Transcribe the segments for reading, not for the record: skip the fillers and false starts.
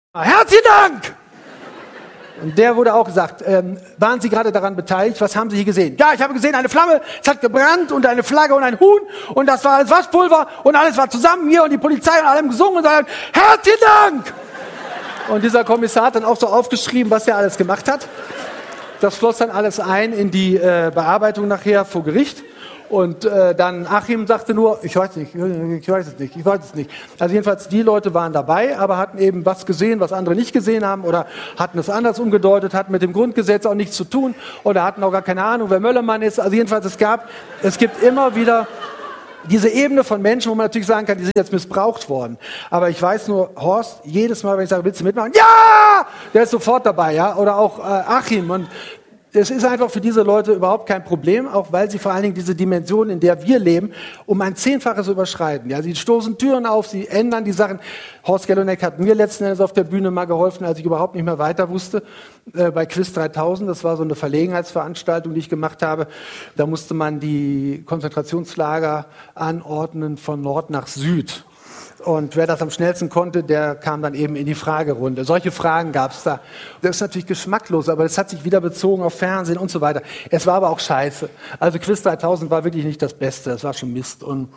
Herzlichen Dank! Und der wurde auch gesagt, waren Sie gerade daran beteiligt? Was haben Sie hier gesehen? Ja, ich habe gesehen, eine Flamme, es hat gebrannt und eine Flagge und ein Huhn und das war alles Waschpulver und alles war zusammen hier und die Polizei und alle haben gesungen und sagen, herzlichen Dank! Und dieser Kommissar hat dann auch so aufgeschrieben, was er alles gemacht hat. Das floss dann alles ein in die Bearbeitung nachher vor Gericht. Und dann Achim sagte nur, ich weiß es nicht. Also jedenfalls, die Leute waren dabei, aber hatten eben was gesehen, was andere nicht gesehen haben oder hatten es anders umgedeutet, hatten mit dem Grundgesetz auch nichts zu tun oder hatten auch gar keine Ahnung, wer Möllermann ist. Also jedenfalls, es gibt immer wieder diese Ebene von Menschen, wo man natürlich sagen kann, die sind jetzt missbraucht worden. Aber ich weiß nur, Horst, jedes Mal, wenn ich sage, willst du mitmachen? Ja! Der ist sofort dabei, ja? Oder auch Achim. Und es ist einfach für diese Leute überhaupt kein Problem, auch weil sie vor allen Dingen diese Dimension, in der wir leben, um ein Zehnfaches überschreiten. Ja, sie stoßen Türen auf, sie ändern die Sachen. Horst Gelloneck hat mir letzten Endes auf der Bühne mal geholfen, als ich überhaupt nicht mehr weiter wusste, bei Quiz 3000. Das war so eine Verlegenheitsveranstaltung, die ich gemacht habe. Da musste man die Konzentrationslager anordnen von Nord nach Süd. Und wer das am schnellsten konnte, der kam dann eben in die Fragerunde. Solche Fragen gab es da. Das ist natürlich geschmacklos, aber das hat sich wieder bezogen auf Fernsehen und so weiter. Es war aber auch scheiße. Also Quiz 3000 war wirklich nicht das Beste, das war schon Mist. Und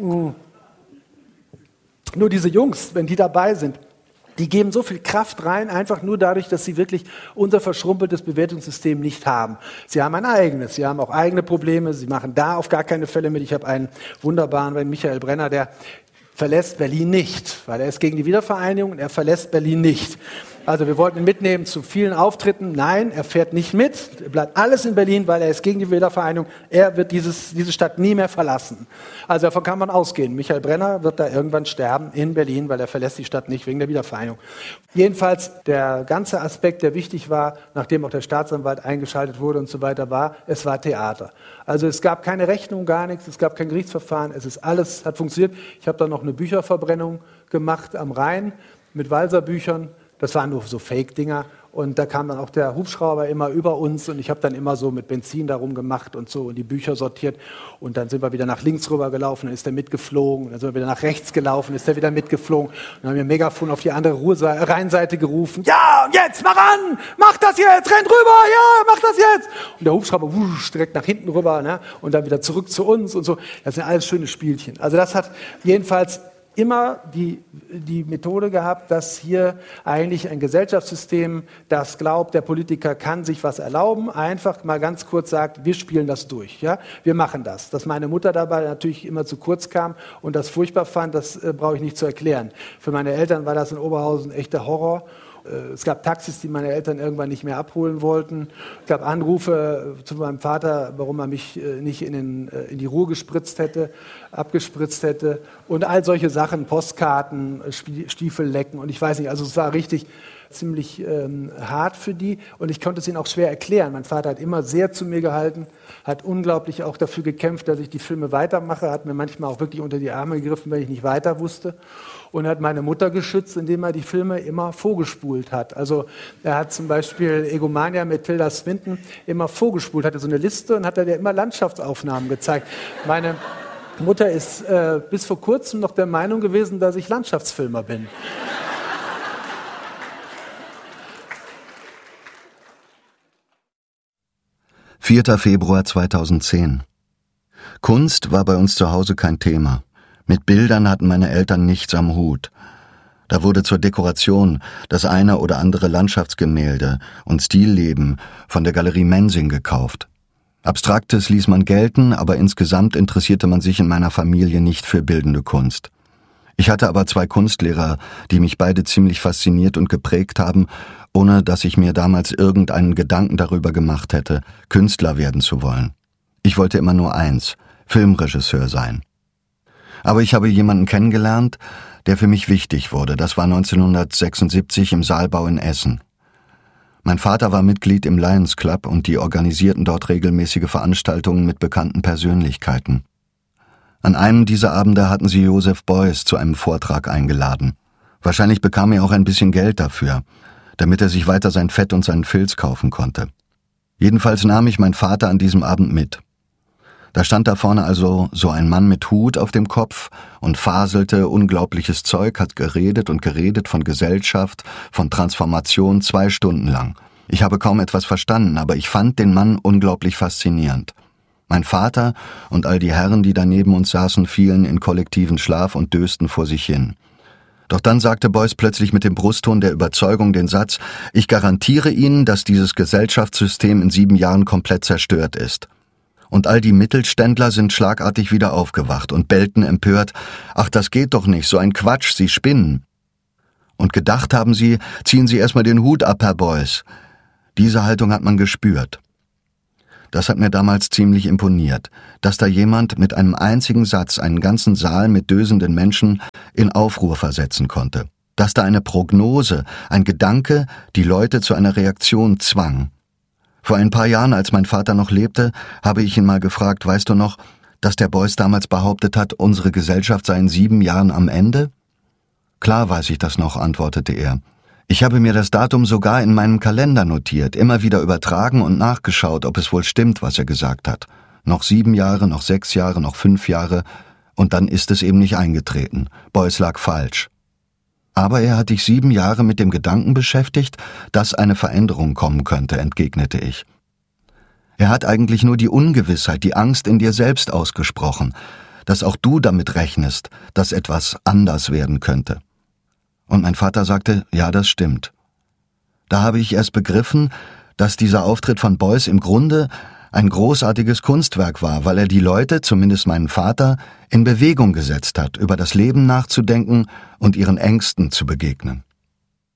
nur diese Jungs, wenn die dabei sind, die geben so viel Kraft rein, einfach nur dadurch, dass sie wirklich unser verschrumpeltes Bewertungssystem nicht haben. Sie haben ein eigenes, sie haben auch eigene Probleme, sie machen da auf gar keine Fälle mit. Ich habe einen wunderbaren, bei Michael Brenner, der verlässt Berlin nicht, weil er ist gegen die Wiedervereinigung und er verlässt Berlin nicht. Also wir wollten ihn mitnehmen zu vielen Auftritten. Nein, er fährt nicht mit. Bleibt alles in Berlin, weil er ist gegen die Wiedervereinigung. Er wird diese Stadt nie mehr verlassen. Also davon kann man ausgehen. Michael Brenner wird da irgendwann sterben in Berlin, weil er verlässt die Stadt nicht wegen der Wiedervereinigung. Jedenfalls der ganze Aspekt, der wichtig war, nachdem auch der Staatsanwalt eingeschaltet wurde und so weiter, war, es war Theater. Also es gab keine Rechnung, gar nichts, es gab kein Gerichtsverfahren, alles hat funktioniert. Ich habe dann noch eine Bücherverbrennung gemacht am Rhein mit Walser-Büchern. Das waren nur so Fake-Dinger. Und da kam dann auch der Hubschrauber immer über uns und ich habe dann immer so mit Benzin darum gemacht und so und die Bücher sortiert. Und dann sind wir wieder nach links rüber gelaufen, dann ist der mitgeflogen. Und dann sind wir wieder nach rechts gelaufen, ist der wieder mitgeflogen. Und dann haben wir Megafon auf die andere Rheinseite gerufen. Ja, und jetzt, mach an! Mach das jetzt! Rennt rüber! Ja, mach das jetzt! Und der Hubschrauber direkt nach hinten rüber, ne? Und dann wieder zurück zu uns und so. Das sind alles schöne Spielchen. Also das hat jedenfalls immer die Methode gehabt, dass hier eigentlich ein Gesellschaftssystem, das glaubt, der Politiker kann sich was erlauben, einfach mal ganz kurz sagt, wir spielen das durch, ja, wir machen das. Dass meine Mutter dabei natürlich immer zu kurz kam und das furchtbar fand, das brauche ich nicht zu erklären. Für meine Eltern war das in Oberhausen echter Horror. Es gab Taxis, die meine Eltern irgendwann nicht mehr abholen wollten. Es gab Anrufe zu meinem Vater, warum er mich nicht in die Ruhe abgespritzt hätte. Und all solche Sachen, Postkarten, Stiefellecken und ich weiß nicht. Also es war richtig ziemlich hart für die und ich konnte es ihnen auch schwer erklären. Mein Vater hat immer sehr zu mir gehalten, hat unglaublich auch dafür gekämpft, dass ich die Filme weitermache, hat mir manchmal auch wirklich unter die Arme gegriffen, wenn ich nicht weiter wusste und hat meine Mutter geschützt, indem er die Filme immer vorgespult hat. Also er hat zum Beispiel Egomania mit Tilda Swinton immer vorgespult, hatte so eine Liste und hat er dir immer Landschaftsaufnahmen gezeigt. Meine Mutter ist bis vor kurzem noch der Meinung gewesen, dass ich Landschaftsfilmer bin. »4. Februar 2010. Kunst war bei uns zu Hause kein Thema. Mit Bildern hatten meine Eltern nichts am Hut. Da wurde zur Dekoration das eine oder andere Landschaftsgemälde und Stillleben von der Galerie Mensing gekauft. Abstraktes ließ man gelten, aber insgesamt interessierte man sich in meiner Familie nicht für bildende Kunst. Ich hatte aber 2 Kunstlehrer, die mich beide ziemlich fasziniert und geprägt haben, ohne dass ich mir damals irgendeinen Gedanken darüber gemacht hätte, Künstler werden zu wollen. Ich wollte immer nur eins, Filmregisseur sein. Aber ich habe jemanden kennengelernt, der für mich wichtig wurde. Das war 1976 im Saalbau in Essen. Mein Vater war Mitglied im Lions Club und die organisierten dort regelmäßige Veranstaltungen mit bekannten Persönlichkeiten. An einem dieser Abende hatten sie Joseph Beuys zu einem Vortrag eingeladen. Wahrscheinlich bekam er auch ein bisschen Geld dafür, damit er sich weiter sein Fett und seinen Filz kaufen konnte. Jedenfalls nahm ich meinen Vater an diesem Abend mit. Da stand da vorne also so ein Mann mit Hut auf dem Kopf und faselte unglaubliches Zeug, hat geredet und geredet von Gesellschaft, von Transformation 2 Stunden lang. Ich habe kaum etwas verstanden, aber ich fand den Mann unglaublich faszinierend. Mein Vater und all die Herren, die da neben uns saßen, fielen in kollektiven Schlaf und dösten vor sich hin. Doch dann sagte Beuys plötzlich mit dem Brustton der Überzeugung den Satz: Ich garantiere Ihnen, dass dieses Gesellschaftssystem in 7 Jahren komplett zerstört ist. Und all die Mittelständler sind schlagartig wieder aufgewacht und bellten empört: Ach, das geht doch nicht, so ein Quatsch, Sie spinnen. Und gedacht haben sie: Ziehen Sie erstmal den Hut ab, Herr Beuys. Diese Haltung hat man gespürt. Das hat mir damals ziemlich imponiert, dass da jemand mit einem einzigen Satz einen ganzen Saal mit dösenden Menschen in Aufruhr versetzen konnte. Dass da eine Prognose, ein Gedanke die Leute zu einer Reaktion zwang. Vor ein paar Jahren, als mein Vater noch lebte, habe ich ihn mal gefragt: Weißt du noch, dass der Beuys damals behauptet hat, unsere Gesellschaft sei in 7 Jahren am Ende? Klar weiß ich das noch, antwortete er. Ich habe mir das Datum sogar in meinem Kalender notiert, immer wieder übertragen und nachgeschaut, ob es wohl stimmt, was er gesagt hat. Noch 7 Jahre, noch 6 Jahre, noch 5 Jahre, und dann ist es eben nicht eingetreten. Beuys lag falsch. Aber er hat dich 7 Jahre mit dem Gedanken beschäftigt, dass eine Veränderung kommen könnte, entgegnete ich. Er hat eigentlich nur die Ungewissheit, die Angst in dir selbst ausgesprochen, dass auch du damit rechnest, dass etwas anders werden könnte. Und mein Vater sagte: Ja, das stimmt. Da habe ich erst begriffen, dass dieser Auftritt von Beuys im Grunde ein großartiges Kunstwerk war, weil er die Leute, zumindest meinen Vater, in Bewegung gesetzt hat, über das Leben nachzudenken und ihren Ängsten zu begegnen.